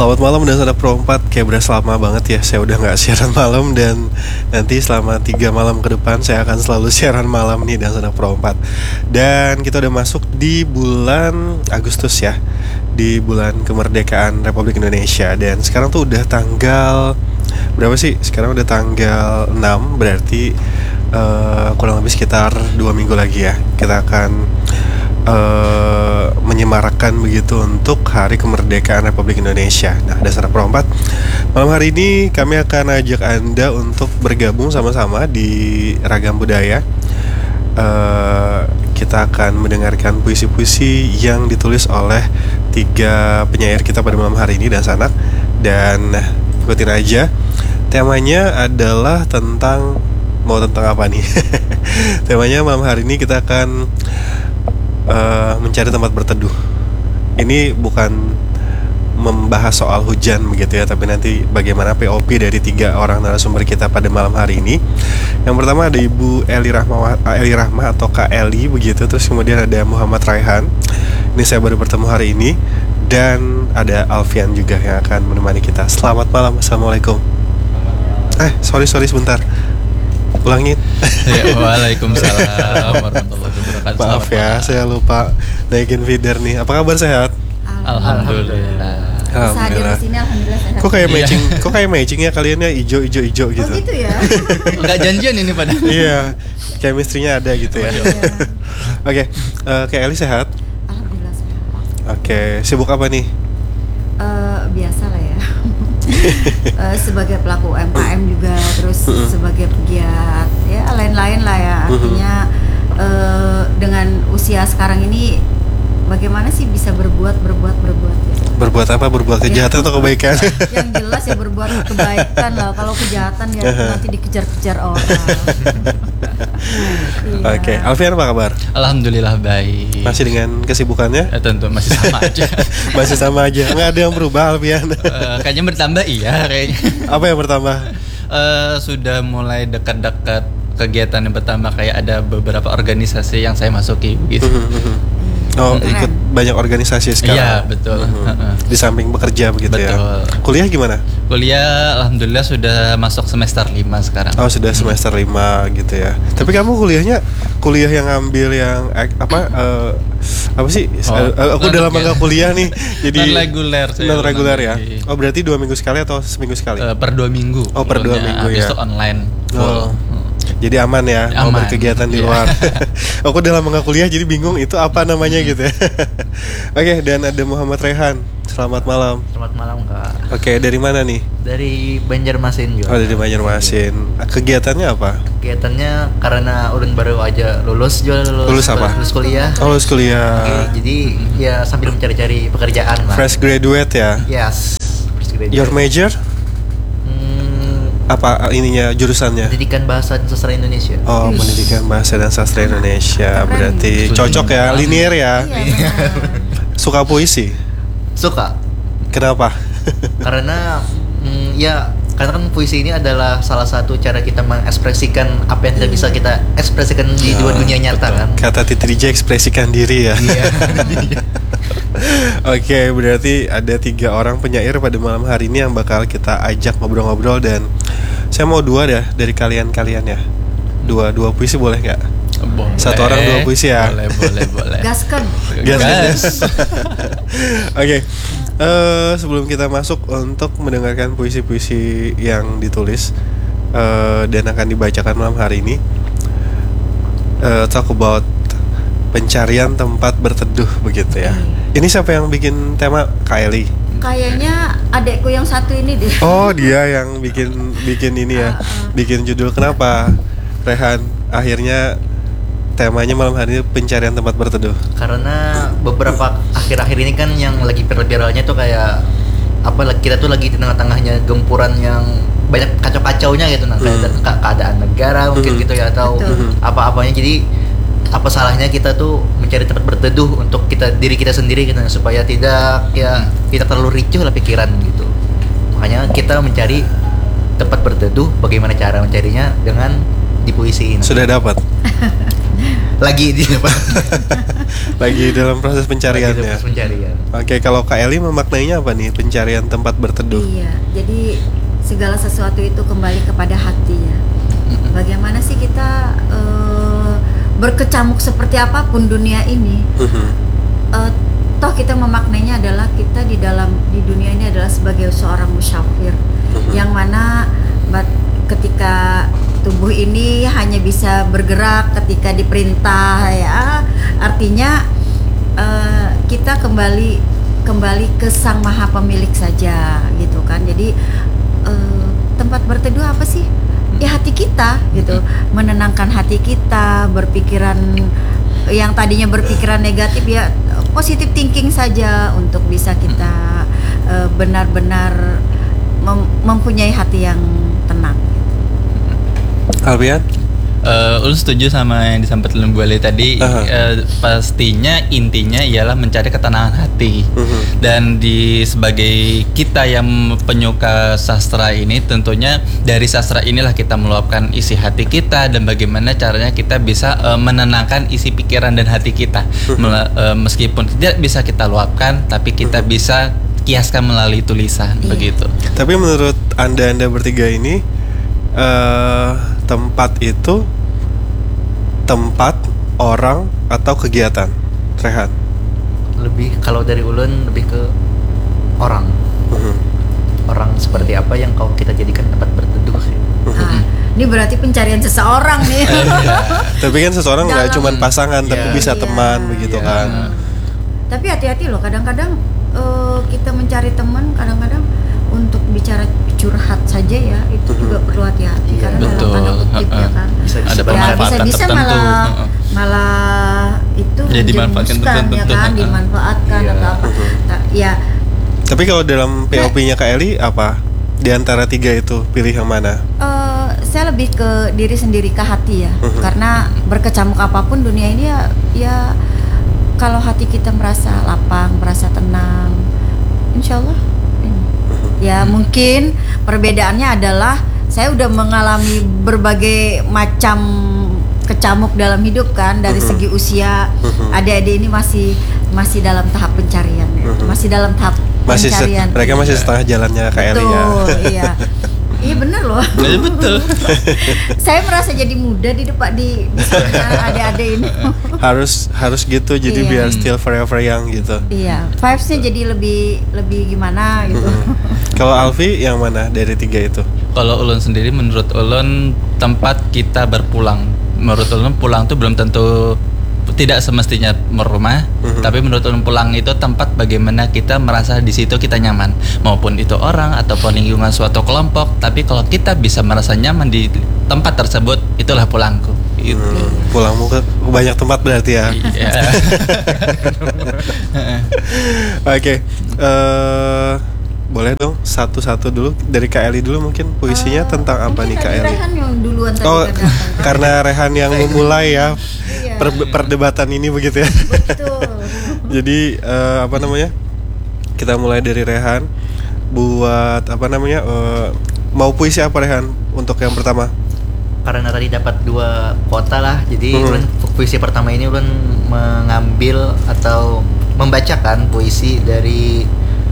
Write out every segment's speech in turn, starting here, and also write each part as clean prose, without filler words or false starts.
Selamat malam dan saudara Pro 4. Kayak berasa lama banget ya saya udah gak siaran malam. Dan nanti selama 3 malam ke depan saya akan selalu siaran malam nih dan saudara Pro 4. Dan kita udah masuk di bulan Agustus ya, di bulan kemerdekaan Republik Indonesia. Dan sekarang tuh udah tanggal berapa sih? Sekarang udah tanggal 6. Berarti kurang lebih sekitar 2 minggu lagi ya kita akan menyemarakan begitu untuk Hari Kemerdekaan Republik Indonesia. Nah, dasar Pro 4, malam hari ini kami akan ajak Anda untuk bergabung sama-sama di Ragam Budaya. Kita akan mendengarkan puisi-puisi yang ditulis oleh 3 penyair kita pada malam hari ini dan sanak. Dan ikutin aja. Temanya adalah tentang apa nih? Temanya malam hari ini kita akan mencari tempat berteduh. Ini bukan membahas soal hujan begitu ya, tapi nanti bagaimana POV dari 3 orang narasumber kita pada malam hari ini. Yang pertama ada Ibu Eli Rahma atau Kak Eli begitu. Terus kemudian ada Muhammad Raihan. Ini saya baru bertemu hari ini. Dan ada Alfian juga yang akan menemani kita. Selamat malam, assalamualaikum. Sorry sebentar, ulangin. Waalaikumsalam warahmatullahi wabarakatuh. Maaf ya, saya lupa naikin feeder nih. Apa kabar, sehat? Alhamdulillah. Alhamdulillah. Sini alhamdulillah sehat. Kok kayak matching ya kalian ya, hijau gitu. Oh gitu ya. Enggak janjian ini pada. Iya, chemistry-nya ada gitu ya. Oke, kayak Eli sehat? Alhamdulillah sehat. Oke, sibuk apa nih? Biasa lah ya. Sebagai pelaku UMKM juga, terus sebagai pegiat ya lain-lain lah ya. Artinya dengan usia sekarang ini bagaimana sih bisa berbuat gitu. Berbuat apa? Berbuat kejahatan atau kebaikan? Yang jelas ya berbuat kebaikan lah. Kalau kejahatan ya nanti dikejar-kejar orang. Oke, Alfian apa kabar? Alhamdulillah baik. Masih dengan kesibukannya? Tentu masih sama aja. Masih sama aja. Nggak ada yang berubah, Alfian? Kayaknya bertambah kayaknya. Apa yang bertambah? Sudah mulai dekat-dekat kegiatan yang bertambah, kayak ada beberapa organisasi yang saya masuki gitu. Oh, ikut banyak organisasi sekarang. Iya, betul. Di samping bekerja begitu. Betul. Ya. Kuliah gimana? Kuliah alhamdulillah sudah masuk semester 5 sekarang. Oh, sudah semester 5 gitu ya. Tapi kamu kuliah yang ngambil yang apa sih? Aku udah lama gak kuliah nih. Jadi non reguler ya. Oh, berarti 2 minggu sekali atau seminggu sekali? Per 2 minggu. Oh, per 2 minggu ya. Habis itu online full. Jadi aman ya, mau berkegiatan di luar. Aku udah lama gak kuliah jadi bingung itu apa namanya gitu ya. Oke, dan ada Muhammad Rehan. Selamat malam. Selamat malam Kak. Oke, dari mana nih? Dari Banjarmasin juga. Oh, dari Banjarmasin. Kegiatannya apa? Kegiatannya karena udah baru aja lulus apa? Lulus kuliah. Oh, lulus kuliah. Oke, jadi ya sambil mencari-cari pekerjaan lah. Fresh graduate ya? Yes. Fresh graduate. Your major? Apa ininya, jurusannya? Pendidikan Bahasa dan Sastra Indonesia. Oh, Pendidikan Bahasa dan Sastra Indonesia. Berarti cocok ya, linear ya. Iya, Suka puisi? Suka. Kenapa? Karena karena kan puisi ini adalah salah satu cara kita mengekspresikan apa yang tidak bisa kita ekspresikan di dua dunia nyata, betul. kan. Kata Titi DJ, ekspresikan diri ya. Iya. Oke, berarti ada 3 orang penyair pada malam hari ini yang bakal kita ajak ngobrol-ngobrol. Dan saya mau 2 dah dari kalian ya. Dua puisi boleh nggak? Boleh. 1 orang 2 puisi ya. Boleh. Gaskan. Gas. Oke. Sebelum kita masuk untuk mendengarkan puisi-puisi yang ditulis dan akan dibacakan malam hari ini, talk about pencarian tempat berteduh begitu ya. Ini siapa yang bikin tema? Kylie. Kayaknya adekku yang satu ini deh. Oh, dia yang bikin ini ya. Bikin judul. Kenapa Rehan akhirnya temanya malam hari ini pencarian tempat berteduh? Karena beberapa akhir-akhir ini kan yang lagi viral-viralnya tuh kayak kita tuh lagi di tengah-tengahnya gempuran yang banyak kacau-kacaunya gitu, kayak keadaan negara mungkin gitu ya, atau apa-apanya. Jadi apa salahnya kita tuh mencari tempat berteduh untuk diri kita sendiri gitu, supaya tidak terlalu ricuh lah pikiran gitu. Makanya kita mencari tempat berteduh. Bagaimana cara mencarinya? Dengan di puisi ini. Sudah dapat? Lagi di depan. Lagi dalam proses pencarian Lagi di ya. proses pencarian. Oke, kalau Kak Eli memaknainya apa nih pencarian tempat berteduh? Iya, jadi segala sesuatu itu kembali kepada hati ya. Bagaimana sih kita berkecamuk seperti apapun dunia ini, toh kita memaknainya adalah kita di dunia ini adalah sebagai seorang musafir, yang mana ketika tubuh ini hanya bisa bergerak ketika diperintah ya, artinya kita kembali ke Sang Maha Pemilik saja gitu kan. Jadi tempat berteduh apa sih? Ya hati kita gitu, menenangkan hati kita, berpikiran yang tadinya berpikiran negatif ya positive thinking saja untuk bisa kita benar-benar mempunyai hati yang tenang. Alfian? Ulun setuju sama yang disampaikan Bu Ali tadi. Pastinya intinya ialah mencari ketenangan hati. Dan sebagai kita yang penyuka sastra ini, tentunya dari sastra inilah kita meluapkan isi hati kita dan bagaimana caranya kita bisa menenangkan isi pikiran dan hati kita. Meskipun tidak bisa kita luapkan, tapi kita bisa kiaskan melalui tulisan, begitu. Tapi menurut Anda bertiga ini, tempat itu tempat, orang, atau kegiatan? Rehan? Lebih kalau dari ulun lebih ke orang. Orang seperti apa yang kau kita jadikan tempat berteduh sih. Ini berarti pencarian seseorang nih. Tapi kan seseorang nggak cuma pasangan, tapi bisa teman begitu kan. Tapi hati-hati loh, kadang-kadang kita mencari teman, kadang-kadang untuk bicara curhat saja ya, itu juga perlu hati-hati karena dalam tanda kutip ya kan. Bisa malah itu menjerumuskan ya kan, dimanfaatkan atau apa. Ya. Tapi kalau dalam POP-nya Kak Eli apa? Di antara tiga itu pilih yang mana? Saya lebih ke diri sendiri, ke hati ya. Karena berkecamuk apapun dunia ini ya kalau hati kita merasa lapang, merasa tenang, insya Allah. Ya mungkin perbedaannya adalah saya udah mengalami berbagai macam kecamuk dalam hidup kan, dari segi usia. Adik-adik ini masih dalam tahap pencarian ya. Masih dalam tahap pencarian. Mereka masih setengah jalannya Kak Eli ya. Iya. Iya benar loh. Betul. Saya merasa jadi muda di depan di adik-adik ini. harus gitu, jadi biar still forever young gitu. Iya, vibes-nya jadi lebih gimana gitu. Kalau Alfi yang mana dari tiga itu? Kalau ulun sendiri, menurut ulun tempat kita berpulang. Menurut ulun pulang tuh belum tentu, tidak semestinya merumah, tapi menurut ulun pulang itu tempat bagaimana kita merasa di situ kita nyaman, maupun itu orang ataupun lingkungan suatu kelompok. Tapi kalau kita bisa merasa nyaman di tempat tersebut, itulah pulangku. Gitu. Pulangmu ke banyak tempat berarti ya. Oke. Boleh dong satu-satu dulu dari Kak Eli dulu, mungkin puisinya tentang apa nih Kak Eli? Rehan yang duluan tadi karena Rehan yang memulai ya perdebatan ini begitu ya. Betul. Jadi apa namanya? Kita mulai dari Rehan. Buat apa namanya? Mau puisi apa Rehan untuk yang pertama? Karena tadi dapat 2 kota lah, jadi ulun puisi pertama ini ulun mengambil atau membacakan puisi dari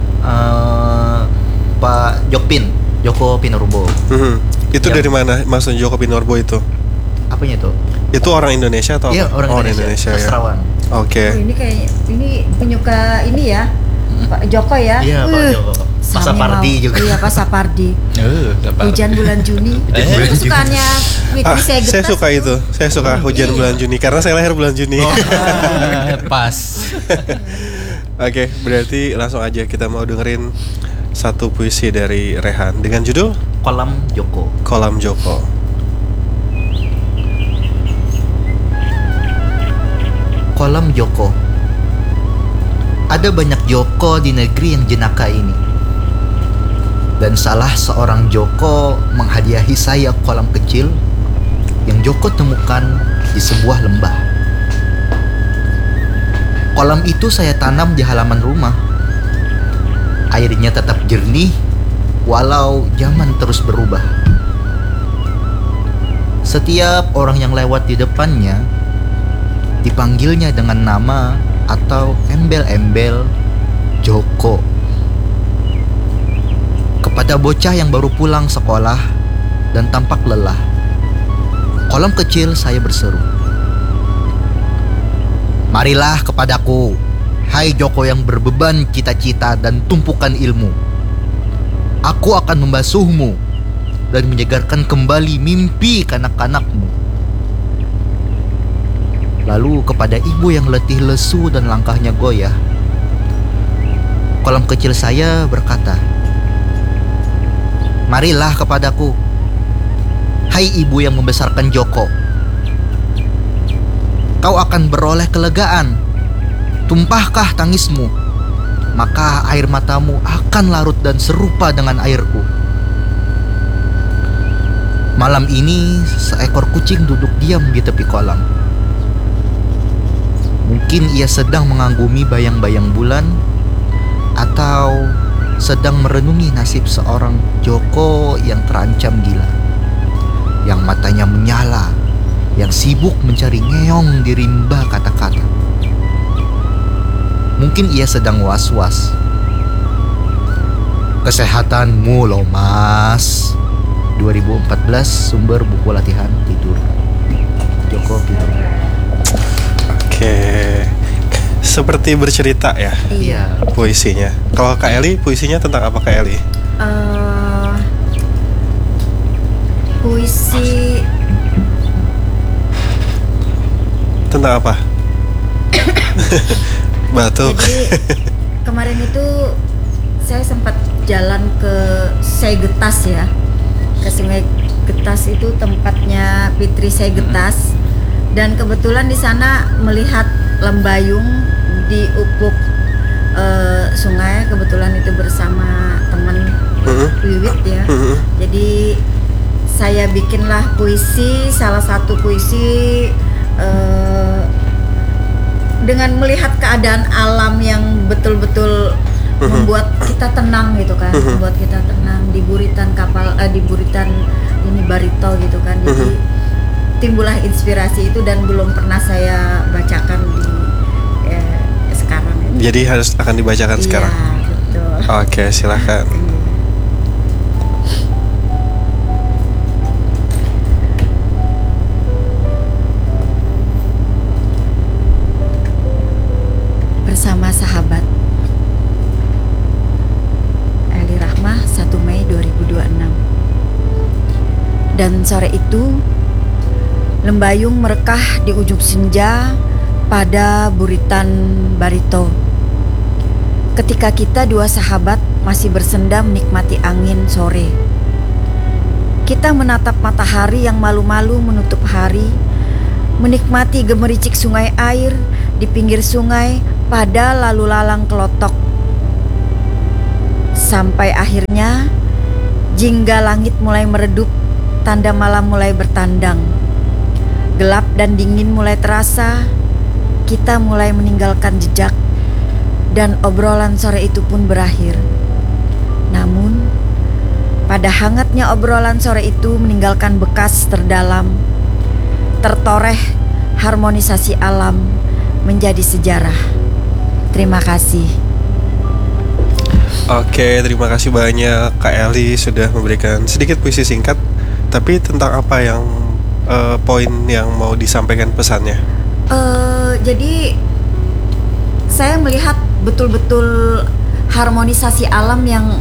Pak Joko Pinurbo. Itu dari mana maksud Joko Pinurbo itu? Apanya itu? Itu orang Indonesia atau? Iya, orang Indonesia ya. Sastrawan. Oke. Ini kayaknya ini penyuka ini ya, Pak Joko ya. Iya, Pak Joko. Pak Sapardi juga. Iya, Pak Sapardi. Hujan bulan Juni. Kesukaannya saya getas. Saya suka itu. Saya suka hujan bulan Juni karena saya lahir bulan Juni. Pas. Oke, berarti langsung aja kita mau dengerin satu puisi dari Rehan dengan judul Kolam Joko. Kolam Joko. Kolam Joko. Ada banyak Joko di negeri yang jenaka ini. Dan salah seorang Joko menghadiahi saya kolam kecil yang Joko temukan di sebuah lembah. Kolam itu saya tanam di halaman rumah. Airnya tetap jernih walau zaman terus berubah. Setiap orang yang lewat di depannya dipanggilnya dengan nama atau embel-embel Joko. Kepada bocah yang baru pulang sekolah dan tampak lelah, kolom kecil saya berseru, "Marilah kepadaku, hai Joko yang berbeban cita-cita dan tumpukan ilmu. Aku akan membasuhmu dan menyegarkan kembali mimpi kanak-kanakmu." Lalu kepada ibu yang letih lesu dan langkahnya goyah, kolom kecil saya berkata, "Marilah kepadaku, hai ibu yang membesarkan Joko. Kau akan beroleh kelegaan. Tumpahkah tangismu, maka air matamu akan larut dan serupa dengan airku." Malam ini seekor kucing duduk diam di tepi kolam. Mungkin ia sedang mengagumi bayang-bayang bulan, atau sedang merenungi nasib seorang Joko yang terancam gila, yang matanya menyala, yang sibuk mencari ngeong di rimba kata-kata. Mungkin ia sedang was-was. Kesehatanmu loh mas. 2014, sumber buku latihan tidur. Joko tidur. Oke. Seperti bercerita ya Iya. puisinya. Kalau Kak Eli, puisinya tentang apa Kak Eli? Puisi Tentang apa? Batuk. Jadi kemarin itu saya sempat jalan ke Saigetas ya, ke Sungai Getas, itu tempatnya Fitri Saigetas, dan kebetulan di sana melihat lembayung di ufuk sungai. Kebetulan itu bersama teman Wiwit ya. Jadi saya bikinlah puisi, salah satu puisi dengan melihat keadaan alam yang betul-betul membuat kita tenang gitu kan, membuat kita tenang di buritan kapal, di buritan ini Barito gitu kan. Jadi timbullah inspirasi itu dan belum pernah saya bacakan di sekarang ini. Jadi harus akan dibacakan sekarang. Iya, betul. Oke, silakan. Bersama sahabat. Eli Rahmah, 1 Mei 2026. Dan sore itu lembayung merekah di ujung senja pada buritan Barito. Ketika kita dua sahabat masih bersenda menikmati angin sore. Kita menatap matahari yang malu-malu menutup hari, menikmati gemericik sungai air di pinggir sungai pada lalu lalang kelotok. Sampai akhirnya jingga langit mulai meredup, tanda malam mulai bertandang. Gelap dan dingin mulai terasa, kita mulai meninggalkan jejak, dan obrolan sore itu pun berakhir. Namun, pada hangatnya obrolan sore itu meninggalkan bekas terdalam, tertoreh harmonisasi alam menjadi sejarah. Terima kasih. Oke, terima kasih banyak Kak Eli sudah memberikan sedikit puisi singkat. Tapi tentang apa yang poin yang mau disampaikan pesannya? Jadi saya melihat betul-betul harmonisasi alam yang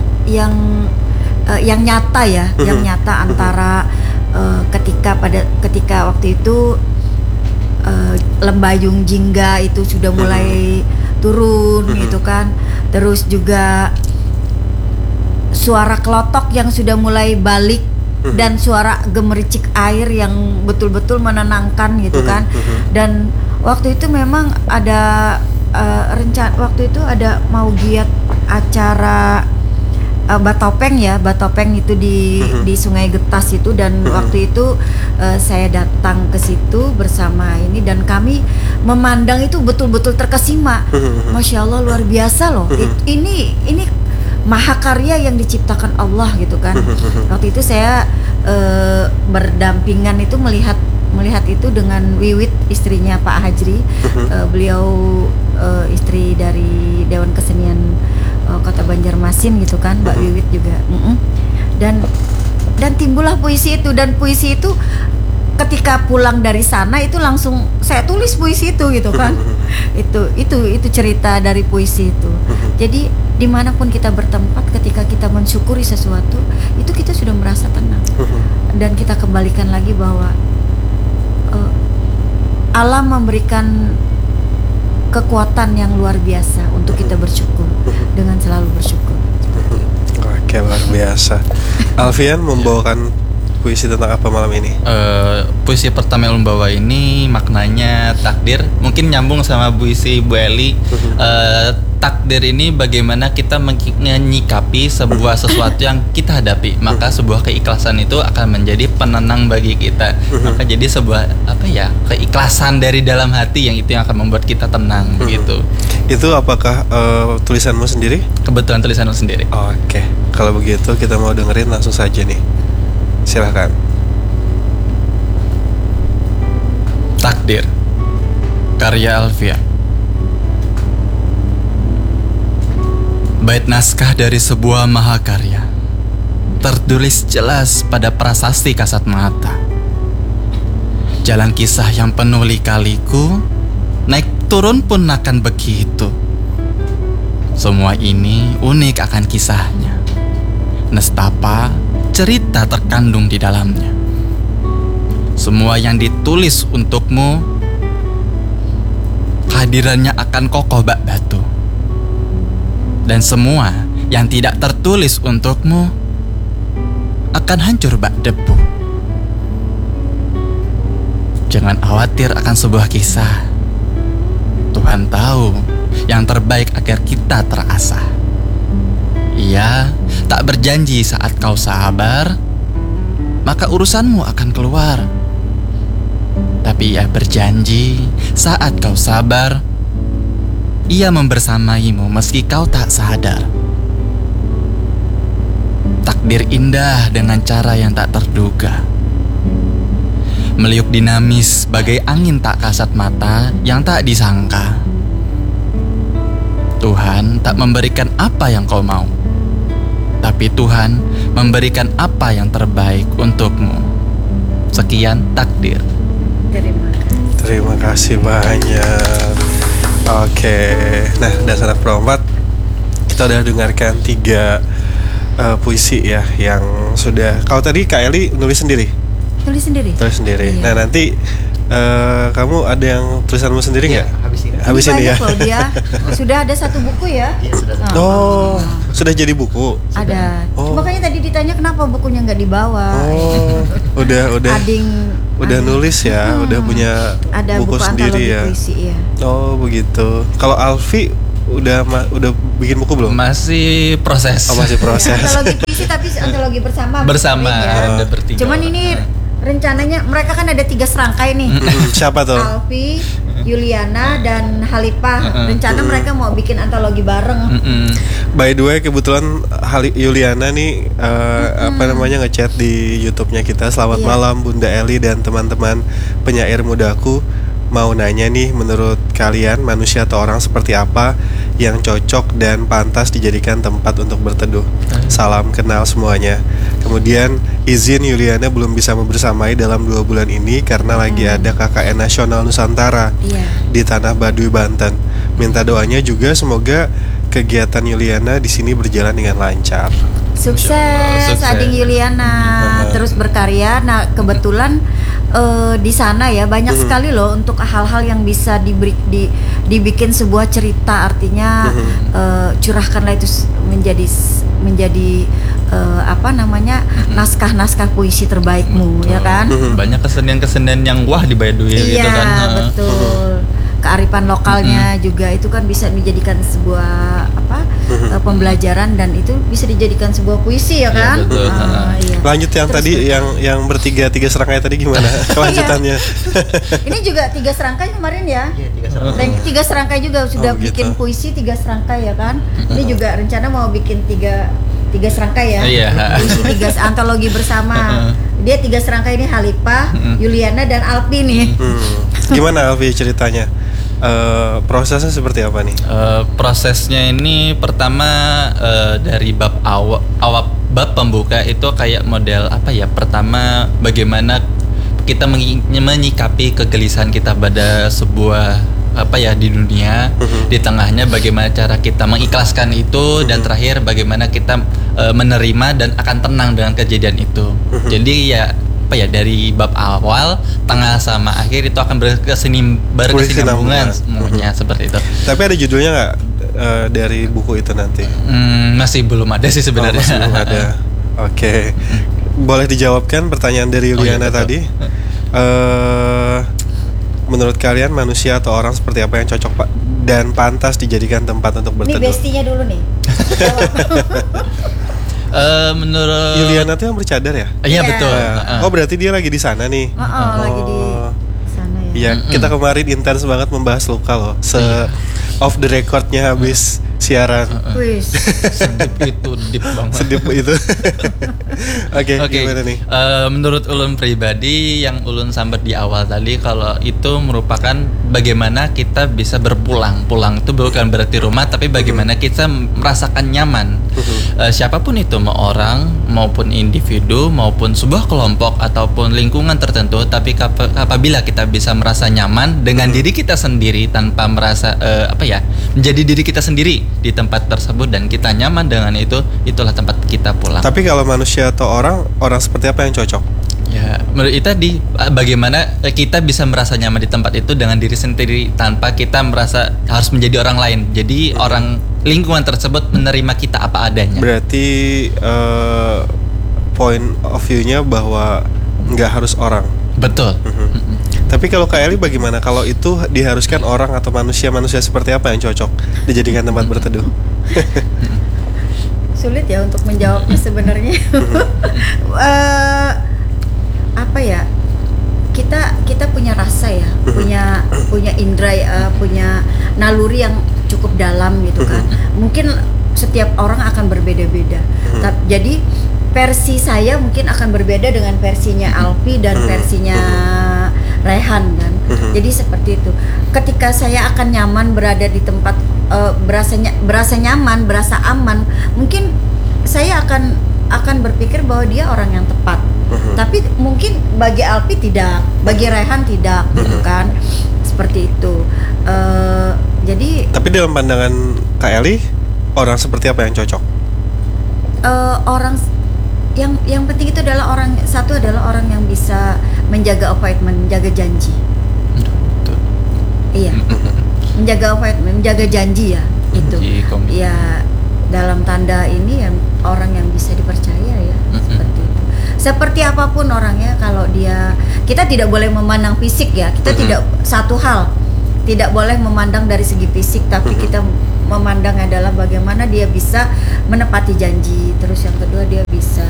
nyata ya, yang nyata antara ketika waktu itu lembayung jingga itu sudah mulai turun gitu kan. Terus juga suara kelotok yang sudah mulai balik dan suara gemericik air yang betul-betul menenangkan gitu kan. Dan waktu itu memang ada rencana, waktu itu ada mau giat acara Batopeng ya, Batopeng itu di Sungai Getas itu, dan waktu itu saya datang ke situ bersama ini dan kami memandang itu betul-betul terkesima. Masya Allah, luar biasa loh. Ini mahakarya yang diciptakan Allah gitu kan. Waktu itu saya berdampingan itu melihat melihat itu dengan Wiwit, istrinya Pak Hajri. Beliau istri dari Dewan Kesenian Kota Banjarmasin gitu kan, Mbak Wiwit juga. Dan timbullah puisi itu, dan puisi itu ketika pulang dari sana itu langsung saya tulis puisi itu gitu kan. itu cerita dari puisi itu. Jadi dimanapun kita bertempat, ketika kita mensyukuri sesuatu itu kita sudah merasa tenang. Dan kita kembalikan lagi bahwa alam memberikan kekuatan yang luar biasa untuk kita bersyukur, dengan selalu bersyukur. Oke, luar biasa. Alfian membawakan puisi tentang apa malam ini? Puisi pertama yang membawa ini maknanya takdir. Mungkin nyambung sama puisi Bu Eli. Takdir ini bagaimana kita menyikapi sebuah sesuatu yang kita hadapi. Maka sebuah keikhlasan itu akan menjadi penenang bagi kita. Maka jadi sebuah keikhlasan dari dalam hati yang itu yang akan membuat kita tenang gitu. Itu apakah tulisanmu sendiri? Kebetulan tulisanmu sendiri. Oke, kalau begitu kita mau dengerin langsung saja nih. Silahkan. Takdir, karya Alfian. Bait naskah dari sebuah mahakarya, tertulis jelas pada prasasti kasat mata. Jalan kisah yang penuh lika-liku, naik turun pun akan begitu. Semua ini unik akan kisahnya. Nestapa cerita terkandung di dalamnya. Semua yang ditulis untukmu, kehadirannya akan kokoh bak batu. Dan semua yang tidak tertulis untukmu akan hancur bak debu. Jangan khawatir akan sebuah kisah. Tuhan tahu yang terbaik agar kita terasah. Ia tak berjanji saat kau sabar, maka urusanmu akan keluar. Tapi ia berjanji saat kau sabar, ia membersamaimu meski kau tak sadar. Takdir indah dengan cara yang tak terduga, meliuk dinamis bagai angin tak kasat mata yang tak disangka. Tuhan tak memberikan apa yang kau mau, tapi Tuhan memberikan apa yang terbaik untukmu. Sekian takdir. Terima kasih banyak. Oke, nah dan sanak perempat, kita udah dengarkan 3 puisi ya yang sudah. Kalau tadi Kak Eli nulis sendiri? Tulis sendiri. Iya. Nah nanti kamu ada yang tulisanmu sendiri nggak? Habis ini ya. Loh, dia sudah ada 1 buku ya? Iya, sudah. Sudah jadi buku? Ada. Makanya tadi ditanya kenapa bukunya nggak dibawa. Udah. Udah nulis ya, udah punya ada buku sendiri ya. Puisi, ya. Oh begitu. Kalau Alfi udah bikin buku belum? Masih proses. Masih proses. Antologi puisi tapi antologi bersama. Ya. Ada bertiga. Cuman ini rencananya mereka kan ada 3 serangkai nih. Siapa tuh? Alfi, Yuliana dan Halipah. Rencana mereka mau bikin antologi bareng. By the way, kebetulan Yuliana nih ngechat di YouTube-nya kita. Selamat malam Bunda Eli dan teman-teman penyair mudaku. Mau nanya nih, menurut kalian manusia atau orang seperti apa yang cocok dan pantas dijadikan tempat untuk berteduh? Salam kenal semuanya. Kemudian izin Yuliana belum bisa membersamai dalam 2 bulan ini karena lagi ada KKN Nasional Nusantara di Tanah Baduy, Banten. Minta doanya juga semoga kegiatan Yuliana di sini berjalan dengan lancar. Sukses. Ading Yuliana terus berkarya. Nah kebetulan di sana ya banyak sekali loh untuk hal-hal yang bisa dibikin sebuah cerita. Artinya curahkanlah itu menjadi naskah-naskah puisi terbaikmu, ya kan? Banyak kesenian-kesenian yang wah di Baduy gitu kan. Iya betul. Kearifan lokalnya juga itu kan bisa dijadikan sebuah pembelajaran dan itu bisa dijadikan sebuah puisi ya kan? Betul. Iya. Lanjut yang terus tadi yang bertiga serangkai tadi gimana kelanjutannya? Ini juga 3 serangkai kemarin ya? Iya, 3 serangkai. Dan 3 serangkai juga sudah gitu. bikin puisi 3 serangkai ya kan? Ini juga rencana mau bikin 3 tiga serangkai ya. Iya. Puisi tiga antologi bersama. Dia tiga serangkai ini Halipah, Yuliana dan Alpi nih. Gimana Alfi ceritanya? Prosesnya seperti apa nih? Prosesnya ini pertama dari bab bab pembuka itu kayak model apa ya? Pertama bagaimana kita menyikapi kegelisahan kita pada sebuah apa ya di dunia, di tengahnya bagaimana cara kita mengikhlaskan itu, dan terakhir bagaimana kita menerima dan akan tenang dengan kejadian itu. Jadi ya apa ya, dari bab awal, tengah sama akhir itu akan berkesinambungan semuanya seperti itu. Tapi ada judulnya nggak dari buku itu nanti? Masih belum ada sih sebenarnya. Masih belum ada. Oke. Boleh dijawabkan pertanyaan dari Yuliana tadi? Menurut kalian manusia atau orang seperti apa yang cocok Pak dan pantas dijadikan tempat untuk berteduh? Ini bestinya dulu nih. Menurut Yuliana tuh yang bercadar ya? Iya betul. Oh berarti dia lagi di sana nih? Lagi di sana ya. Iya, kita kemarin intens banget membahas luka loh. Off the recordnya habis siaran. Wih. Sedip itu, deep banget. Sedip itu. Oke, gimana nih? Menurut ulun pribadi yang ulun sambat di awal tadi, kalau itu merupakan bagaimana kita bisa berpulang. Pulang itu bukan berarti rumah, tapi bagaimana kita merasakan nyaman. Siapapun itu, mau orang maupun individu maupun sebuah kelompok ataupun lingkungan tertentu, tapi apabila kita bisa merasa nyaman dengan diri kita sendiri tanpa merasa menjadi diri kita sendiri di tempat tersebut dan kita nyaman dengan itu, itulah tempat kita pulang. Tapi kalau manusia atau orang seperti apa yang cocok? Ya, menurut itu tadi bagaimana kita bisa merasa nyaman di tempat itu dengan diri sendiri tanpa kita merasa harus menjadi orang lain. Jadi orang lingkungan tersebut menerima kita apa adanya. Berarti point of view-nya bahwa nggak harus orang. Betul. Tapi kalau Kak Eli bagaimana? Kalau itu diharuskan orang atau manusia seperti apa yang cocok dijadikan tempat berteduh? Sulit ya untuk menjawabnya sebenarnya. Apa ya? Kita punya rasa ya, punya indera, punya naluri yang cukup dalam gitu kan. Mungkin setiap orang akan berbeda-beda. Jadi versi saya mungkin akan berbeda dengan versinya Alfi dan versinya Rehan kan. Jadi seperti itu. Ketika saya akan nyaman berada di tempat, berasa nyaman, berasa aman, mungkin saya akan berpikir bahwa dia orang yang tepat. Tapi mungkin bagi Alfi tidak, bagi Rehan tidak, gitu kan. Seperti itu. Jadi. Tapi dalam pandangan Kak Eli, orang seperti apa yang cocok? Orang yang penting itu adalah orang yang bisa menjaga appointment, menjaga janji. Iya. Menjaga appointment, menjaga janji ya, itu. Ya, dalam tanda ini yang orang yang bisa dipercaya ya, seperti itu. Seperti apapun orangnya, kalau kita tidak boleh memandang fisik ya. Kita tidak, satu hal tidak boleh memandang dari segi fisik, tapi kita memandang adalah bagaimana dia bisa menepati janji. Terus yang kedua, dia bisa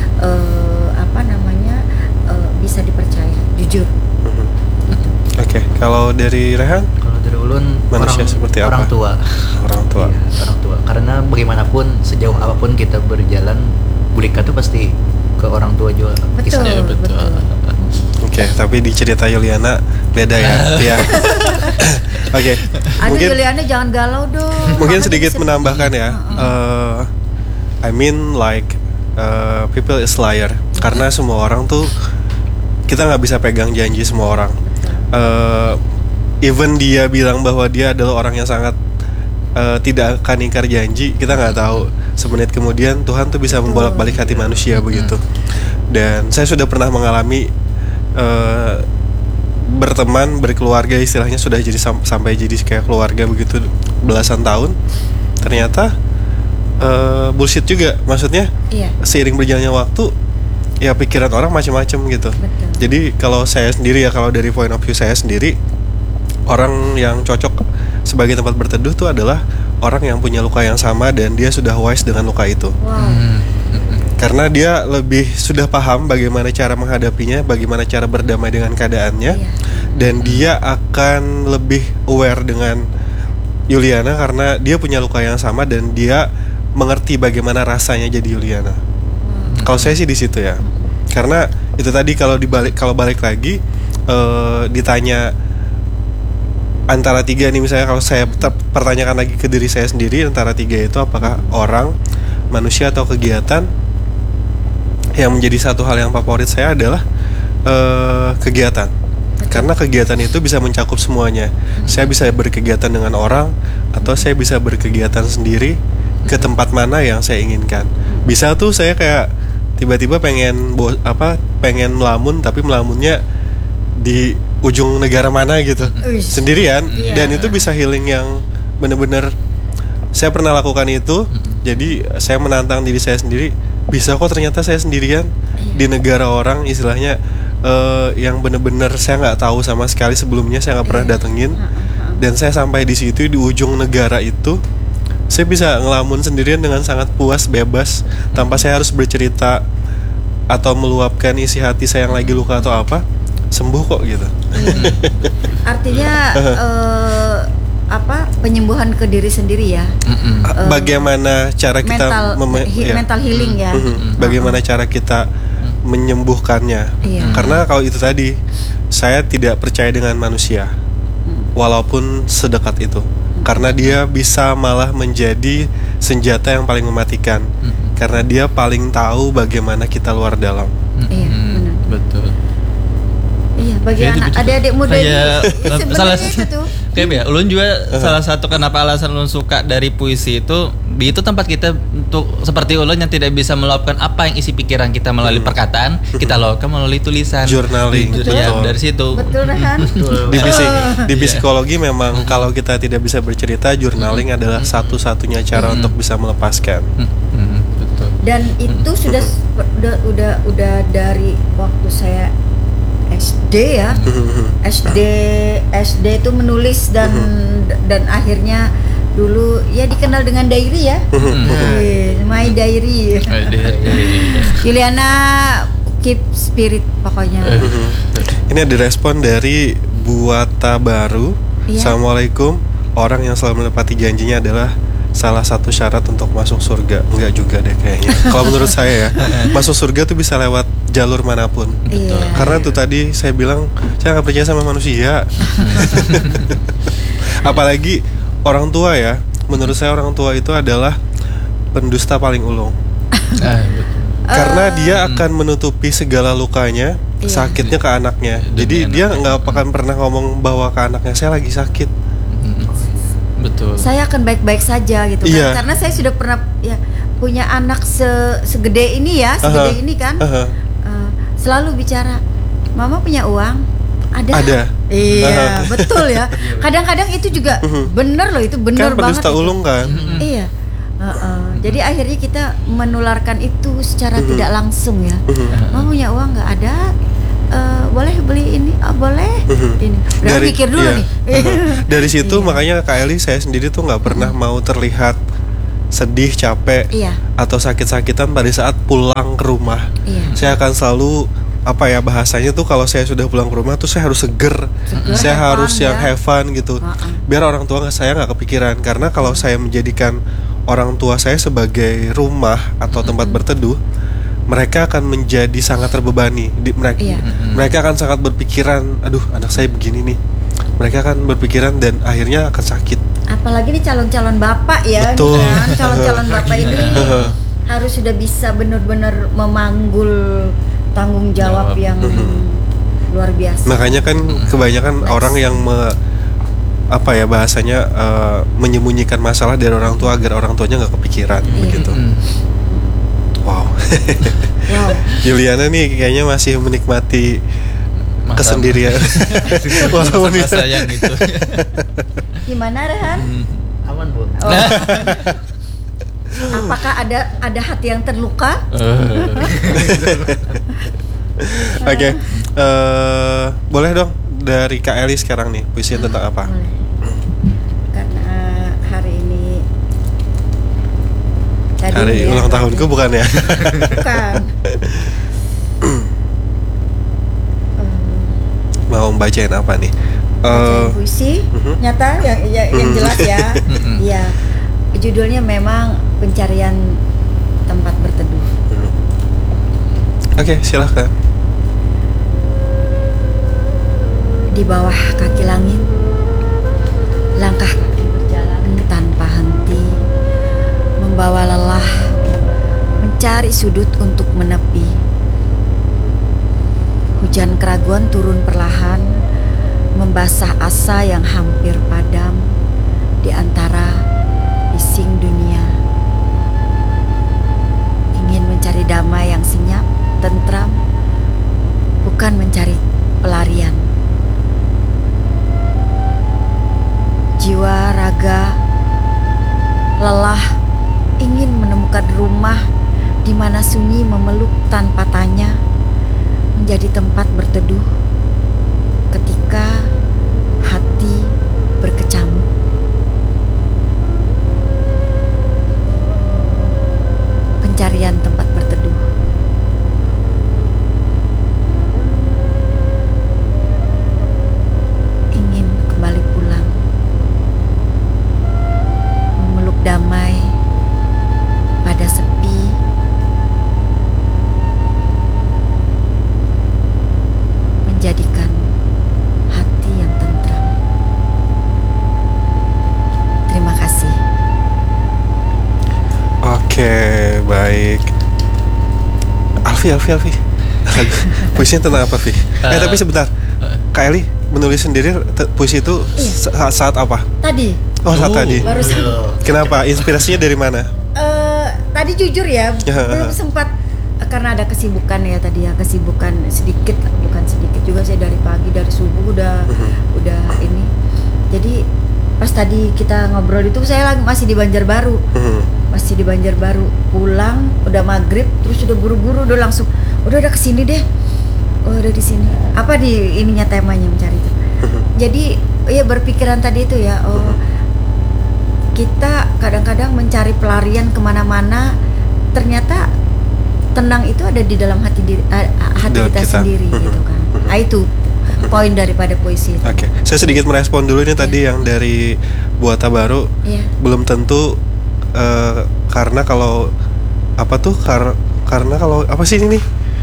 bisa dipercaya, jujur. Oke, kalau dari Rehan? Kalau dari ulun, manusia seperti apa? Orang tua. Iya, orang tua. Karena bagaimanapun, sejauh apapun kita berjalan, budi-budi tuh pasti ke orang tua juga. Betul. Oke, tapi di cerita Yuliana beda ya. Ya. Oke. Aduh, Yuliana jangan galau dong. Mungkin sedikit menambahkan ya. I mean like people is liar. Karena semua orang tuh, kita nggak bisa pegang janji semua orang. Even dia bilang bahwa dia adalah orang yang sangat tidak akan ingkar janji, kita nggak tahu semenit kemudian Tuhan tuh bisa membolak-balik hati manusia begitu. Dan saya sudah pernah mengalami berteman, berkeluarga, istilahnya sudah jadi sampai jadi kayak keluarga begitu belasan tahun. Ternyata bullshit juga, maksudnya. Iya. Seiring berjalannya waktu, ya pikiran orang macam-macam gitu. Betul. Jadi kalau saya sendiri ya, kalau dari point of view saya sendiri, orang yang cocok sebagai tempat berteduh tuh adalah orang yang punya luka yang sama dan dia sudah wise dengan luka itu. Wow. Karena dia lebih sudah paham bagaimana cara menghadapinya, bagaimana cara berdamai dengan keadaannya, dan dia akan lebih aware dengan Yuliana karena dia punya luka yang sama dan dia mengerti bagaimana rasanya jadi Yuliana. Kalau saya sih di situ ya. Karena itu tadi kalau balik lagi ditanya antara 3 nih, misalnya kalau saya pertanyakan lagi ke diri saya sendiri, antara 3 itu apakah orang, manusia atau kegiatan, yang menjadi satu hal yang favorit saya adalah kegiatan. Karena kegiatan itu bisa mencakup semuanya. Saya bisa berkegiatan dengan orang, atau saya bisa berkegiatan sendiri ke tempat mana yang saya inginkan. Bisa tuh saya kayak tiba-tiba pengen melamun, tapi melamunnya di ujung negara mana gitu, sendirian. Dan itu bisa healing yang bener-bener saya pernah lakukan itu. Jadi saya menantang diri saya sendiri, bisa kok ternyata saya sendirian di negara orang, istilahnya yang bener-bener saya nggak tahu sama sekali sebelumnya, saya nggak pernah datengin. Dan saya sampai di situ, di ujung negara itu, saya bisa ngelamun sendirian dengan sangat puas, bebas, tanpa saya harus bercerita atau meluapkan isi hati saya yang lagi luka atau apa. Sembuh kok gitu. Artinya penyembuhan ke diri sendiri ya. Bagaimana cara kita mental healing ya. Bagaimana cara kita menyembuhkannya. Karena kalau itu tadi, saya tidak percaya dengan manusia, walaupun sedekat itu. Karena dia bisa malah menjadi senjata yang paling mematikan. Karena dia paling tahu bagaimana kita luar dalam. Iya, benar. Betul. Iya, bagi adik-adik muda ini sebenarnya itu. Kayak ya, ulun juga salah satu kenapa alasan ulun suka dari puisi itu, di itu tempat kita untuk seperti ulun yang tidak bisa meluapkan apa yang isi pikiran kita melalui perkataan, kita luapkan melalui tulisan. Journaling. Ya, dari situ. Betul kan? Di psikologi memang kalau kita tidak bisa bercerita, journaling adalah satu-satunya cara untuk bisa melepaskan. Betul. Dan itu sudah dari waktu saya SD ya. SD itu menulis dan akhirnya dulu ya dikenal dengan diary ya. My diary. Yuliana keep spirit pokoknya. Ini ada respon dari Buata Baru. Assalamualaikum. Orang yang selalu menepati janjinya adalah salah satu syarat untuk masuk surga. Enggak juga deh kayaknya. Kalau menurut saya ya, masuk surga tuh bisa lewat jalur manapun. Karena tuh tadi saya bilang saya nggak percaya sama manusia. Apalagi orang tua ya. Menurut saya orang tua itu adalah pendusta paling ulung. Karena dia akan menutupi segala lukanya, sakitnya ke anaknya. Jadi dia nggak akan pernah ngomong bahwa ke anaknya saya lagi sakit. Betul. Saya akan baik-baik saja gitu kan. Karena saya sudah pernah ya punya anak segede ini ya, segede ini kan. Selalu bicara, "Mama punya uang?" Ada. Iya, betul ya. Kadang-kadang itu juga bener loh, itu bener kan banget. Kan ulung kan. Iya. Jadi akhirnya kita menularkan itu secara tidak langsung ya. "Mama punya uang nggak?" "Ada." Boleh beli ini? Boleh. Ini. Udah pikir dulu nih. Dari situ makanya Kak Eli, saya sendiri tuh nggak pernah mau terlihat sedih, capek, atau sakit-sakitan pada saat pulang ke rumah. Saya akan selalu bahasanya tuh kalau saya sudah pulang ke rumah tuh saya harus seger saya harus yang have fun gitu. Biar orang tua saya nggak kepikiran. Karena kalau saya menjadikan orang tua saya sebagai rumah atau tempat berteduh, mereka akan menjadi sangat terbebani. Mereka akan sangat berpikiran, aduh anak saya begini nih. Mereka akan berpikiran dan akhirnya akan sakit. Apalagi nih calon-calon bapak ya. Betul. Kan? Calon-calon bapak ini harus sudah bisa benar-benar memanggul tanggung jawab yang luar biasa. Makanya kan kebanyakan orang yang bahasanya menyembunyikan masalah dari orang tua agar orang tuanya nggak kepikiran begitu. Wow. Yuliana nih kayaknya masih menikmati kesendirian. Walaupun sayang gitu. Gimana Rehan? Aman Bu. Apakah ada hati yang terluka? Oke. Boleh dong dari Kak Eli sekarang nih, puisi tentang apa? Karena hari ini hari ulang tahunku bukan ya? Bukan. Mau bacain apa nih? Puisi nyata yang jelas ya. Iya. Judulnya memang pencarian tempat berteduh. Oke, silahkan. Di bawah kaki langit, langkah kaki berjalan tanpa henti, membawa lelah, mencari sudut untuk menepi. Hujan keraguan turun perlahan, membasah asa yang hampir padam di antara bising dunia. Ingin mencari damai yang senyap, tentram, bukan mencari pelarian. Jiwa, raga, lelah, ingin menemukan rumah di mana sunyi memeluk tanpa tanya, menjadi tempat berteduh ketika hati berkecamuk. Pencarian tempat berteduh. Ingin kembali pulang, memeluk damai pada sepi, menjadikan hati yang tentram. Terima kasih. Oke, baik. Alfi. Puisinya tentang apa, Vi? Tapi sebentar. Kak Eli menulis sendiri puisi itu saat apa? Tadi. Oh, saat tadi. Barusan. Kenapa? Inspirasinya dari mana? Tadi jujur ya, belum sempat karena ada kesibukan ya tadi ya, kesibukan sedikit, bukan sedikit juga, saya dari pagi, dari subuh udah ini. Jadi pas tadi kita ngobrol itu saya lagi masih di Banjarbaru. Masih di Banjarbaru, pulang udah maghrib, terus udah buru-buru, udah langsung udah kesini deh. Oh, udah di sini. Apa di ininya temanya mencari itu. Jadi ya berpikiran tadi itu ya, kita kadang-kadang mencari pelarian kemana-mana, ternyata tenang itu ada di dalam hati kita sendiri gitu kan. Nah, itu poin daripada puisi itu. Oke, saya sedikit merespon dulu ini tadi yang dari Buata Baru. Belum tentu karena kalau apa tuh karena kalau apa sih ini?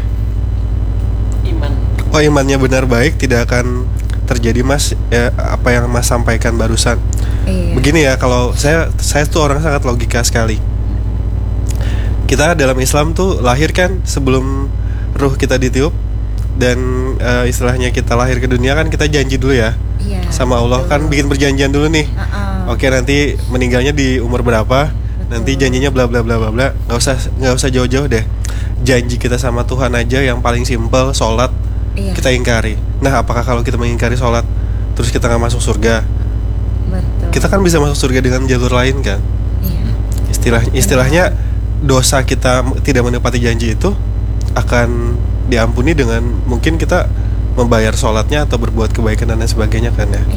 Iman. Oh, imannya benar baik tidak akan terjadi, Mas, ya, apa yang Mas sampaikan barusan. Begini ya, kalau saya tuh orang sangat logika sekali. Kita dalam Islam tuh lahir kan sebelum ruh kita ditiup, dan istilahnya kita lahir ke dunia kan kita janji dulu ya sama Allah, kan bikin perjanjian dulu nih. Oke, nanti meninggalnya di umur berapa, nanti janjinya bla bla bla bla bla. Nggak usah jauh-jauh deh. Janji kita sama Tuhan aja yang paling simpel, sholat, kita ingkari. Nah, apakah kalau kita mengingkari sholat terus kita nggak masuk surga? Betul. Kita kan bisa masuk surga dengan jalur lain kan? Istilahnya dosa kita tidak menepati janji itu akan diampuni dengan mungkin kita membayar sholatnya atau berbuat kebaikan dan lain sebagainya kan ya?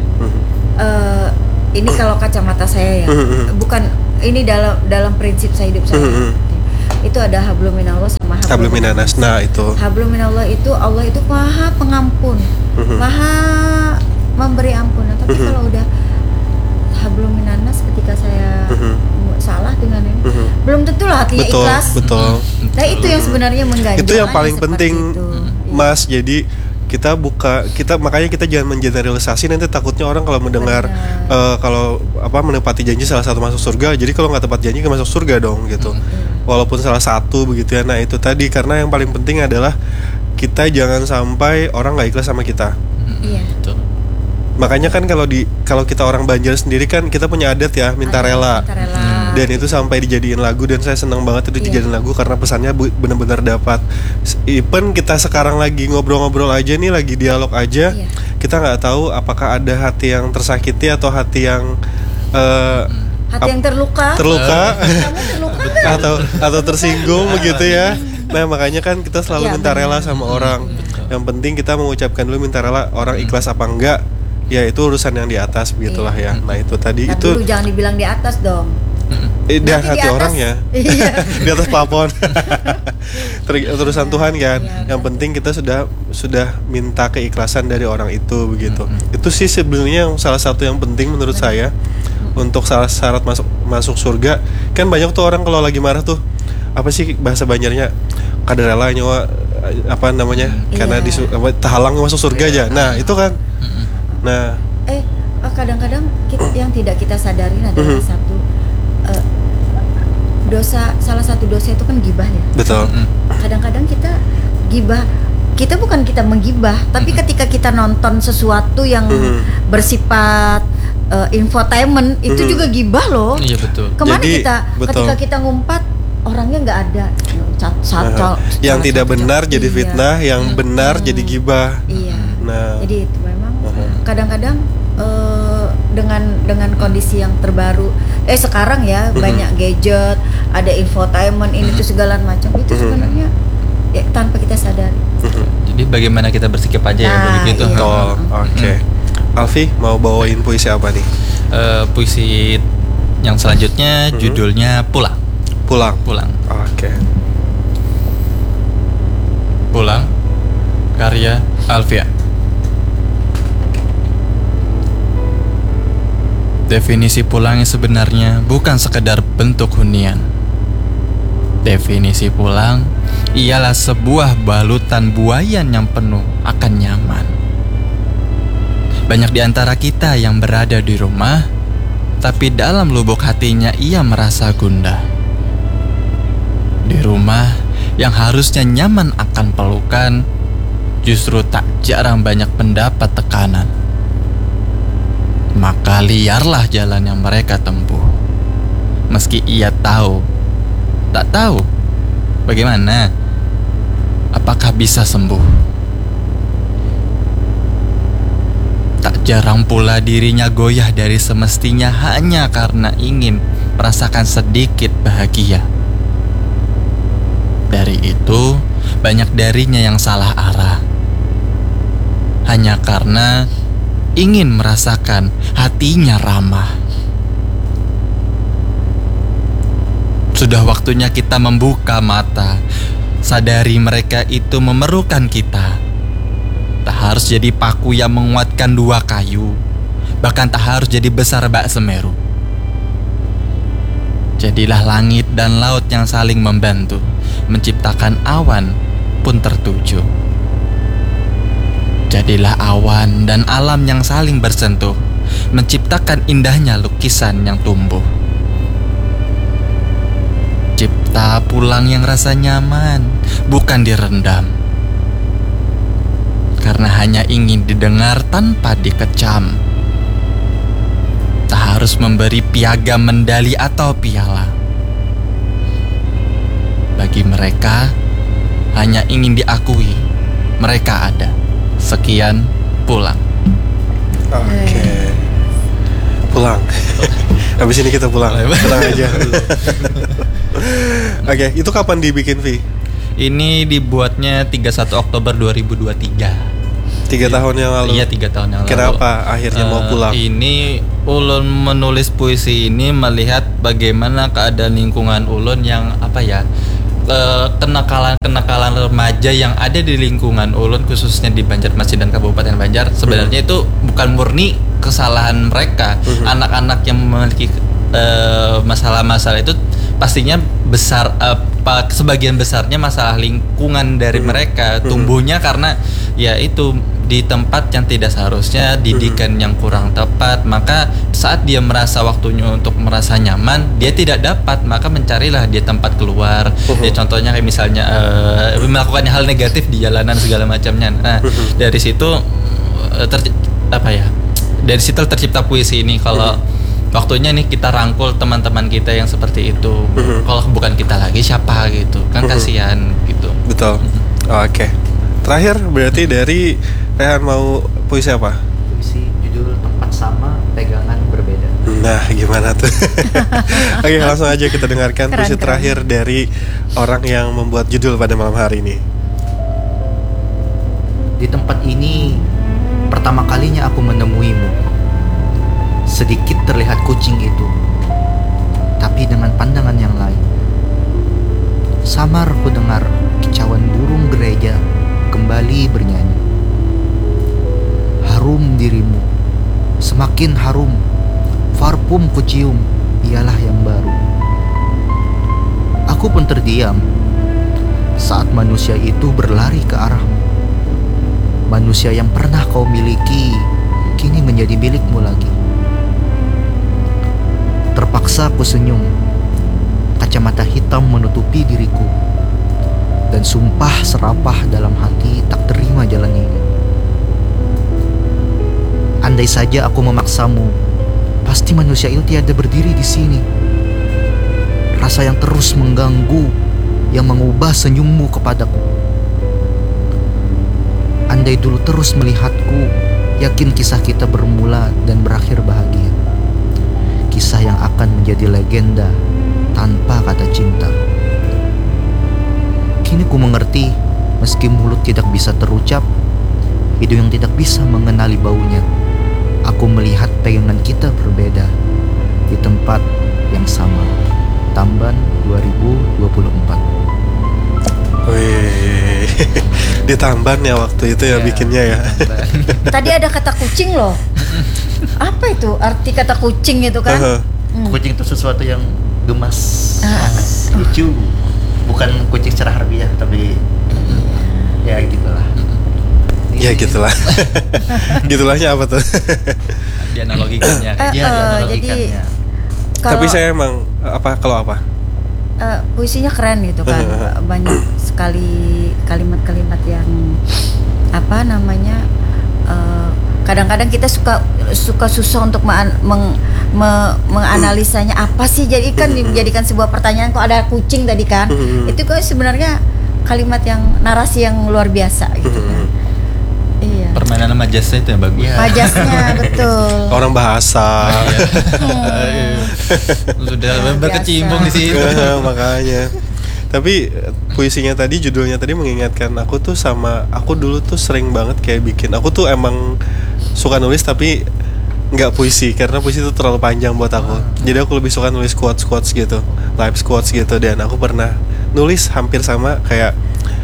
Ini kalau kacamata saya ya, bukan ini dalam prinsip saya hidup saya. Itu ada hablum minallah sama hablum minanas. Nah, itu hablum minallah itu Allah itu maha pengampun, maha memberi ampunan. Tapi kalau udah hablum minanas, ketika saya salah dengan ini, belum tentulah hatinya ikhlas. Betul. Nah, itu yang sebenarnya mengganjal. Itu yang paling penting, Mas. Jadi makanya kita jangan mengeneralisasi, nanti takutnya orang kalau mendengar kalau menepati janji salah satu masuk surga, jadi kalau nggak tepat janji nggak masuk surga dong gitu. Walaupun salah satu begitu ya. Nah, itu tadi, karena yang paling penting adalah kita jangan sampai orang nggak ikhlas sama kita. Betul. Makanya kan kalau kita orang Banjar sendiri kan kita punya adat ya, minta rela. Dan itu sampai dijadiin lagu, dan saya senang banget itu dijadiin lagu karena pesannya benar-benar dapat. Even kita sekarang lagi ngobrol-ngobrol aja nih, lagi dialog aja, kita nggak tahu apakah ada hati yang tersakiti atau hati yang yang terluka kamu terluka atau tersinggung begitu ya. Nah, makanya kan kita selalu minta rela sama orang. Yang penting kita mengucapkan dulu minta rela, orang ikhlas apa enggak ya itu urusan yang di atas, begitulah ya. Nah, itu tadi itu dulu jangan dibilang di atas dong. Di hati orang ya. Di atas plafon. Urusan Tuhan kan. Yang penting kita sudah minta keikhlasan dari orang itu begitu. Itu sih sebenarnya salah satu yang penting menurut saya untuk salah syarat masuk surga. Kan banyak tuh orang kalau lagi marah tuh, apa sih bahasa Banjarnya, kaderela nyawa apa namanya, karena terhalang masuk surga aja. Nah itu kan, nah kadang-kadang yang tidak kita sadarin adalah salah satu dosa itu kan gibah ya. Betul. Kadang-kadang kita gibah, kita bukan kita menggibah, tapi ketika kita nonton sesuatu yang bersifat infotainment itu juga gibah loh. Iya betul. Kemana jadi, ketika kita ngumpat orangnya nggak ada, yang tidak benar jadi fitnah, yang benar jadi gibah. Iya. Nah, jadi itu memang kadang-kadang dengan kondisi yang terbaru, sekarang ya banyak gadget, ada infotainment ini tuh segala macam itu sebenarnya ya, tanpa kita sadari. Jadi bagaimana kita bersikap aja ya begitu. Iya. Oke. Alfi mau bawain puisi apa nih? Puisi yang selanjutnya judulnya Pulang. Oke. Pulang, karya Alfia. Definisi pulang yang sebenarnya bukan sekedar bentuk hunian. Definisi pulang ialah sebuah balutan buayan yang penuh akan nyaman. Banyak di antara kita yang berada di rumah, tapi dalam lubuk hatinya ia merasa gundah. Di rumah yang harusnya nyaman akan pelukan, justru tak jarang banyak mendapat tekanan. Maka liarlah jalan yang mereka tempuh. Meski ia tahu, tak tahu bagaimana, apakah bisa sembuh. Tak jarang pula dirinya goyah dari semestinya hanya karena ingin merasakan sedikit bahagia. Dari itu, banyak darinya yang salah arah. Hanya karena ingin merasakan hatinya ramah. Sudah waktunya kita membuka mata, sadari mereka itu memerlukan kita. Tak harus jadi paku yang menguatkan dua kayu, bahkan tak harus jadi besar bak Semeru. Jadilah langit dan laut yang saling membantu, menciptakan awan pun tertuju. Jadilah awan dan alam yang saling bersentuh, menciptakan indahnya lukisan yang tumbuh. Cipta pulang yang rasa nyaman, bukan direndam. Karena hanya ingin didengar tanpa dikecam. Tak harus memberi piagam, medali atau piala. Bagi mereka, hanya ingin diakui mereka ada. Sekian, pulang. Oke. Pulang. Habis ini kita pulang. Pulang aja. Oke, itu kapan dibikin, Vi? Ini dibuatnya 31 Oktober 2023. 3 tahun yang lalu. Iya, 3 tahun yang lalu. Kenapa akhirnya mau pulang? Ini Ulun menulis puisi ini melihat bagaimana keadaan lingkungan Ulun yang kenakalan remaja yang ada di lingkungan Ulun, khususnya di Banjarmasin dan Kabupaten Banjar. Sebenarnya itu bukan murni kesalahan mereka. Anak-anak yang memiliki masalah-masalah itu pastinya besar, sebagian besarnya masalah lingkungan dari mereka. Tumbuhnya karena ya itu di tempat yang tidak seharusnya, didikan yang kurang tepat. Maka saat dia merasa waktunya untuk merasa nyaman, dia tidak dapat, maka mencarilah dia tempat keluar. Ya contohnya kayak misalnya melakukan hal negatif di jalanan segala macamnya. Nah, dari situ dari situ tercipta puisi ini. Kalau waktunya nih kita rangkul teman-teman kita yang seperti itu. Kalau bukan kita lagi siapa gitu, kan kasihan gitu. Betul. Oke. Terakhir berarti dari Rehan mau puisi apa? Puisi judul Tempat Sama, Pegangan Berbeda. Nah, gimana tuh? Oke, langsung aja kita dengarkan puisi terakhir dari orang yang membuat judul pada malam hari ini. Di tempat ini pertama kalinya aku menemuimu. Sedikit terlihat kucing itu, tapi dengan pandangan yang lain. Samar ku dengar kicauan burung gereja kembali bernyanyi. Harum dirimu, semakin harum parfum kucium ialah yang baru. Aku pun terdiam saat manusia itu berlari ke arahmu. Manusia yang pernah kau miliki kini menjadi milikmu lagi. Terpaksa aku senyum. Kacamata hitam menutupi diriku, dan sumpah serapah dalam hati tak terima jalan ini. Andai saja aku memaksamu, pasti manusia itu tiada berdiri di sini. Rasa yang terus mengganggu, yang mengubah senyummu kepadaku. Andai dulu terus melihatku, yakin kisah kita bermula dan berakhir bahagia. Kisah yang akan menjadi legenda tanpa kata cinta. Kini ku mengerti, meski mulut tidak bisa terucap, hidung yang tidak bisa mengenali baunya. Aku melihat pegangan kita berbeda di tempat yang sama. Tamban 2024. Wih, di Tamban ya waktu itu ya bikinnya ya. Tadi ada kata kucing loh. Apa itu arti kata kucing itu kan? Kucing itu sesuatu yang gemas, lucu. Bukan kucing secara harfiah, tapi ya gitulah. Ya gitulah. Gitulahnya apa tuh? Dianalogikannya. Jadi Tapi saya emang kalau puisinya keren gitu kan. Banyak sekali kalimat-kalimat yang kadang-kadang kita suka susah untuk menganalisanya apa sih, jadi kan dijadikan sebuah pertanyaan. Kok ada kucing tadi kan, itu kok sebenarnya kalimat yang narasi yang luar biasa gitu kan. Iya. Permainan majasnya itu yang bagus. Majasnya betul. Orang bahasa. Sudah berkecimpung di situ. Makanya. Tapi puisinya tadi, judulnya tadi mengingatkan aku tuh sama aku dulu tuh sering banget kayak bikin. Aku tuh emang suka nulis tapi nggak puisi, karena puisi itu terlalu panjang buat aku. Jadi aku lebih suka nulis quotes gitu, live quotes gitu. Dan aku pernah nulis hampir sama kayak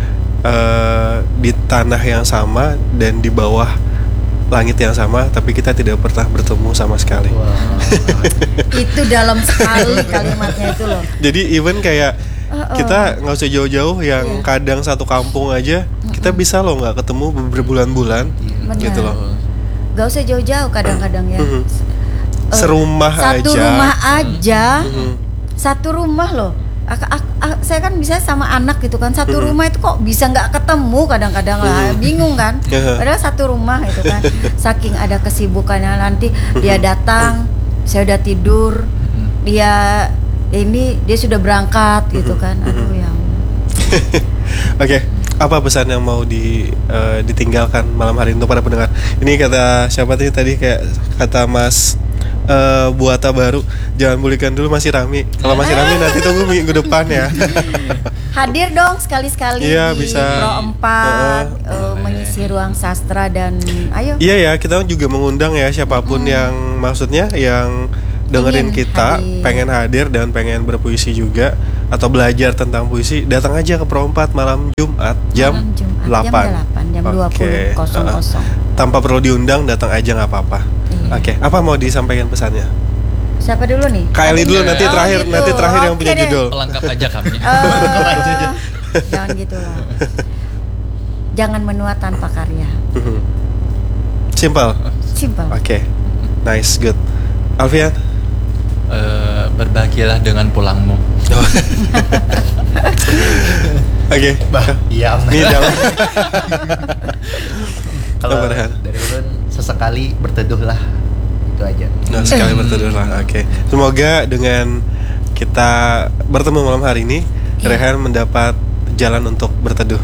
di tanah yang sama dan di bawah langit yang sama, tapi kita tidak pernah bertemu sama sekali. Itu dalam sekali kalimatnya itu loh. Jadi even kayak kita nggak usah jauh-jauh, yang kadang satu kampung aja kita bisa loh nggak ketemu berbulan-bulan gitu loh. Gak usah jauh-jauh kadang-kadang ya. Serumah satu aja. rumah aja, satu rumah loh. Saya kan bisa sama anak gitu kan, satu rumah itu kok bisa nggak ketemu kadang-kadang lah, bingung kan. Padahal satu rumah itu kan, saking ada kesibukannya, nanti dia datang, saya udah tidur, dia sudah berangkat gitu kan. Aduh yang. Oke, apa pesan yang mau ditinggalkan malam hari ini untuk para pendengar? Ini kata siapa tadi kayak kata Mas Buata baru, jangan bulikan dulu, masih rame. Kalau masih rame nanti tunggu minggu depan ya. Hadir dong sekali-sekali Iya, di bisa. Pro 4 mengisi ruang sastra, dan ayo. Iya ya, kita juga mengundang ya siapapun yang maksudnya yang dengerin kita hadir. pengen hadir dan pengen berpuisi juga atau belajar tentang puisi, datang aja ke Pro 4 malam Jumat jam 8. Jam 20.00. Tanpa perlu diundang, datang aja nggak apa-apa. Oke, apa mau disampaikan pesannya? Siapa dulu nih? Kylie dulu, nanti terakhir gitu. nanti terakhir yang punya Oke deh. judul. Pelengkap aja kami. Jangan gitu lah. Jangan menua tanpa karya. Simple. Simple. Nice, good. Alfian? Berbahagialah dengan pulangmu. Oke. Iya, Ini dalam. kalau dari ulun sesekali berteduhlah, itu aja. Nah, sekali berteduh lah. Oke. Semoga dengan kita bertemu malam hari ini, Rehan mendapat jalan untuk berteduh.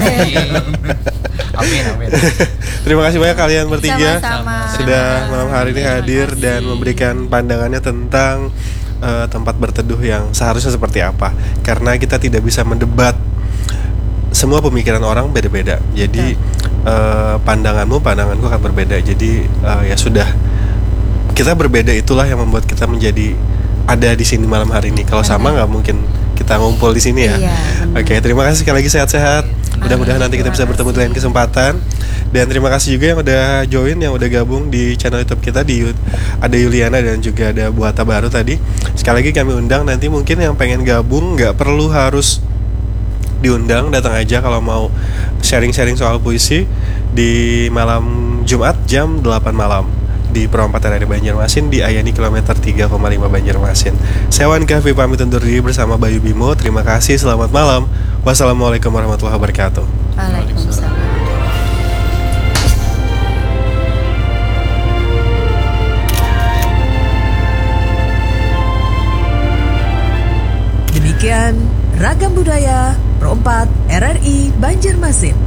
Amin. Terima kasih banyak kalian bertiga. Sama-sama. Sudah malam hari ini hadir dan memberikan pandangannya tentang tempat berteduh yang seharusnya seperti apa. Karena kita tidak bisa mendebat, semua pemikiran orang beda-beda. Jadi pandanganku akan berbeda. Jadi ya sudah, kita berbeda, itulah yang membuat kita menjadi ada di sini malam hari ini. Kalau sama nggak mungkin kita ngumpul di sini ya. Iya, Oke, terima kasih sekali lagi, sehat-sehat. Mudah-mudahan nanti kita bisa bertemu di lain kesempatan. Dan terima kasih juga yang udah join, yang udah gabung di channel YouTube kita. Ada Yuliana dan juga ada Buata Baru tadi. Sekali lagi kami undang, nanti mungkin yang pengen gabung nggak perlu harus diundang, datang aja kalau mau sharing-sharing soal puisi di malam Jumat jam 8 malam di Perempatan Raya Banjarmasin di Ayani kilometer 3,5 Banjarmasin. Saya Wan Kahfi pamit undur diri bersama Bayu Bimo. Terima kasih, selamat malam. Wassalamualaikum warahmatullahi wabarakatuh. Waalaikumsalam. Demikian Ragam Budaya Pro 4 RRI Banjarmasin.